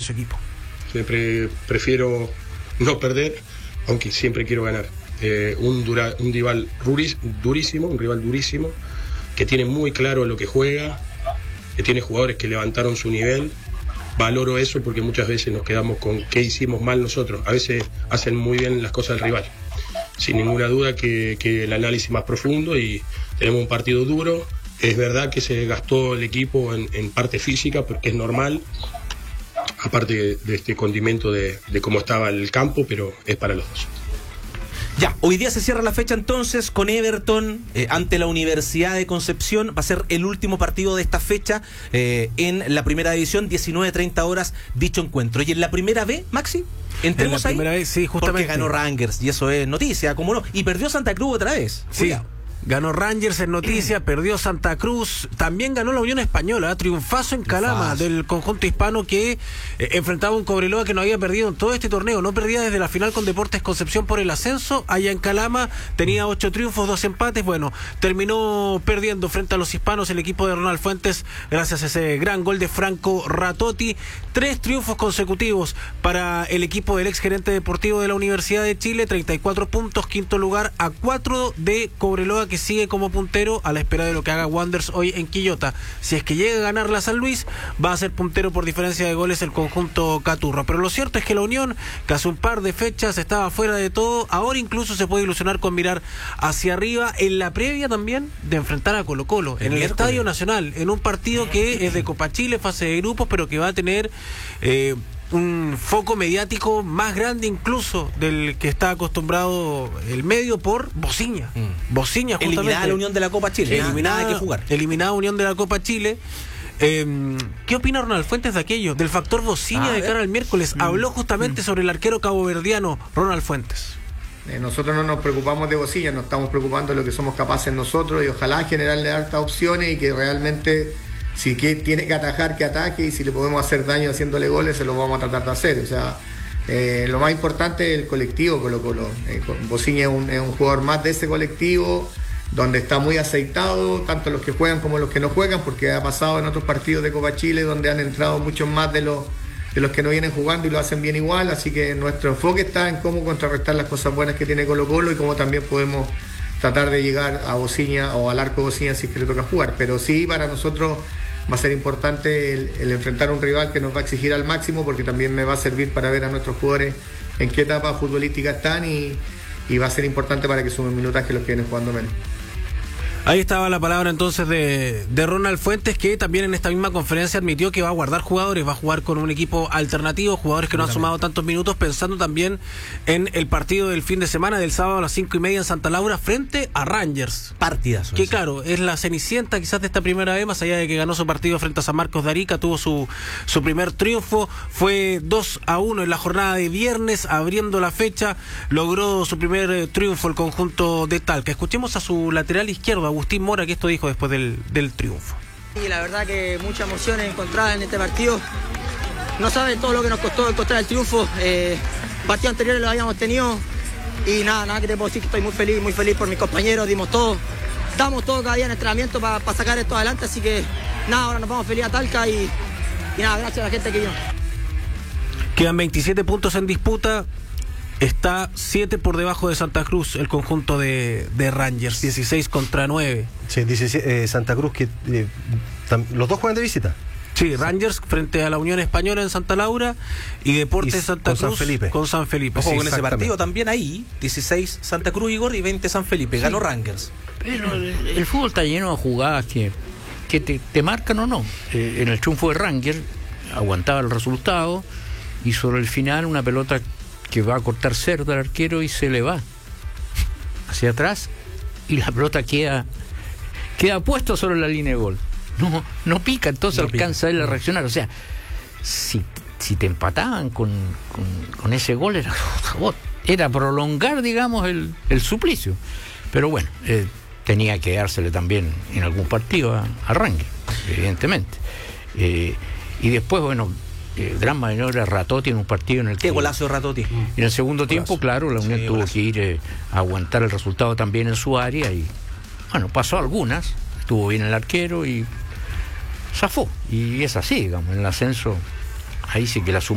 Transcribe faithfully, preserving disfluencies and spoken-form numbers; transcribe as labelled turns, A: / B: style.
A: su equipo.
B: Siempre prefiero no perder, aunque siempre quiero ganar. Eh, un, dura, un rival durísimo, un rival durísimo, que tiene muy claro lo que juega, que tiene jugadores que levantaron su nivel. Valoro eso porque muchas veces nos quedamos con qué hicimos mal nosotros. A veces hacen muy bien las cosas del rival. Sin ninguna duda que, que el análisis más profundo, y tenemos un partido duro. Es verdad que se gastó el equipo en, en parte física, porque es normal, aparte de este condimento de, de cómo estaba el campo, pero es para los dos.
C: Ya, hoy día se cierra la fecha entonces con Everton eh, ante la Universidad de Concepción. Va a ser el último partido de esta fecha eh, en la primera división, diecinueve treinta horas dicho encuentro. Y en la primera B, Maxi, entremos ahí.
A: En la primera vez, sí, justamente.
C: Porque ganó Rangers y eso es noticia, ¿cómo no? Y perdió Santa Cruz otra vez.
A: Sí.
C: Cuidado.
A: Ganó Rangers en noticia, perdió Santa Cruz, también ganó la Unión Española, triunfazo en Calama triunfazo. del conjunto hispano que eh, enfrentaba un Cobreloa que no había perdido en todo este torneo, no perdía desde la final con Deportes Concepción por el ascenso. Allá en Calama tenía ocho triunfos, dos empates, bueno, terminó perdiendo frente a los hispanos el equipo de Ronald Fuentes gracias a ese gran gol de Franco Ratotti. Tres triunfos consecutivos para el equipo del ex gerente deportivo de la Universidad de Chile, treinta y cuatro puntos, quinto lugar a cuatro de Cobreloa, que sigue como puntero a la espera de lo que haga Wanderers hoy en Quillota. Si es que llega a ganar la San Luis, va a ser puntero por diferencia de goles el conjunto caturro. Pero lo cierto es que la Unión, que hace un par de fechas estaba fuera de todo, ahora incluso se puede ilusionar con mirar hacia arriba en la previa también de enfrentar a Colo Colo en el Estadio Nacional, en un partido que es de Copa Chile, fase de grupos, pero que va a tener eh, un foco mediático más grande incluso del que está acostumbrado el medio por Bociña. Mm. Bociña, justamente.
C: Eliminada la Unión de la Copa Chile.
A: Eliminada,
C: nada que jugar.
A: Eliminada Unión de la Copa Chile. Eh, ¿Qué opina Ronald Fuentes de aquello? Del factor Bociña ah, de cara al miércoles. Mm. Habló justamente mm. sobre el arquero caboverdiano Ronald Fuentes.
D: Eh, nosotros no nos preocupamos de Bociña, nos estamos preocupando de lo que somos capaces nosotros, y ojalá generarle hartas opciones y que realmente, si que tiene que atajar, que ataque, y si le podemos hacer daño haciéndole goles, se lo vamos a tratar de hacer. O sea, eh, lo más importante es el colectivo Colo Colo. Eh, Bociña es un, es un jugador más de ese colectivo, donde está muy aceitado, tanto los que juegan como los que no juegan, porque ha pasado en otros partidos de Copa Chile donde han entrado muchos más de los, de los que no vienen jugando y lo hacen bien igual. Así que nuestro enfoque está en cómo contrarrestar las cosas buenas que tiene Colo Colo y cómo también podemos tratar de llegar a Bociña o al arco Bociña si es que le toca jugar. Pero sí, para nosotros va a ser importante el, el enfrentar a un rival que nos va a exigir al máximo, porque también me va a servir para ver a nuestros jugadores en qué etapa futbolística están, y, y va a ser importante para que sumen minutaje los que vienen jugando menos.
A: Ahí estaba la palabra entonces de, de Ronald Fuentes, que también en esta misma conferencia admitió que va a guardar jugadores, va a jugar con un equipo alternativo, jugadores que no han sumado tantos minutos, pensando también en el partido del fin de semana, del sábado a las cinco y media en Santa Laura, frente a Rangers.
C: Partidazo.
A: Que claro, es la cenicienta quizás de esta primera vez, más allá de que ganó su partido frente a San Marcos de Arica, tuvo su, su primer triunfo, fue dos a uno en la jornada de viernes, abriendo la fecha, logró su primer eh, triunfo el conjunto de Talca. Escuchemos a su lateral izquierdo, Agustín Mora, que esto dijo después del, del triunfo.
E: Y la verdad que muchas emociones encontradas en este partido. No saben todo lo que nos costó encontrar el triunfo. Eh, partidos anteriores lo habíamos tenido y nada, nada que te puedo decir, que estoy muy feliz, muy feliz por mis compañeros. Dimos todo, damos todo cada día en entrenamiento para pa sacar esto adelante, así que nada, ahora nos vamos feliz a Talca y, y nada, gracias a la gente que vino.
A: Quedan veintisiete puntos en disputa. Está siete por debajo de Santa Cruz, el conjunto de, de Rangers, dieciséis contra nueve.
F: Sí, dieciséis, eh, Santa Cruz, que eh, tam, los dos juegan de visita.
A: Sí, Rangers frente a la Unión Española en Santa Laura y Deportes y Santa Cruz
F: con San Felipe.
A: Con San Felipe.
C: Ojo
A: sí,
C: con ese partido también ahí, dieciséis Santa Cruz, Igor, y veinte San Felipe. Ganó sí. Rangers.
G: Pero el, el fútbol está lleno de jugadas que, que te, te marcan o no. Eh, en el triunfo de Rangers aguantaba el resultado y sobre el final una pelota que va a cortar cerdo al arquero y se le va hacia atrás y la pelota queda queda puesto sobre la línea de gol. No, no pica, entonces no alcanza pica. Él a reaccionar. O sea, si, si te empataban con, con, con ese gol era, era prolongar, digamos, el, el suplicio. Pero bueno, eh, tenía que dársele también en algún partido a, a Rangers, evidentemente. Eh, y después, bueno, Eh, gran maniobra Ratotti en un partido en el
C: Qué
G: que...
C: Qué golazo de Ratotti.
G: En el segundo
C: golazo.
G: tiempo, claro, la Unión sí, tuvo golazo. que ir eh, a aguantar el resultado también en su área y, bueno, pasó algunas, estuvo bien el arquero y zafó. Y es así, digamos, en el ascenso, ahí sí que la